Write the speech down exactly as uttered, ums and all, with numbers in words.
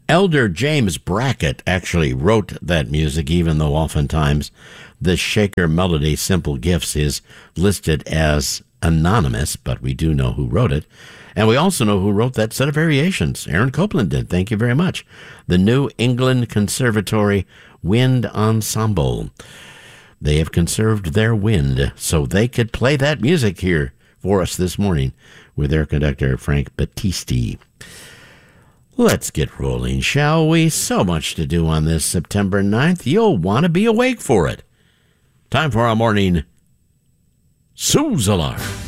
Elder James Brackett actually wrote that music, even though oftentimes the Shaker Melody Simple Gifts is listed as anonymous, but we do know who wrote it. And we also know who wrote that set of variations. Aaron Copland did. Thank you very much. The New England Conservatory Wind Ensemble. They have conserved their wind so they could play that music here for us this morning with their conductor, Frank Battisti. Let's get rolling, shall we? So much to do on this September ninth. You'll want to be awake for it. Time for our morning Suze Alarm.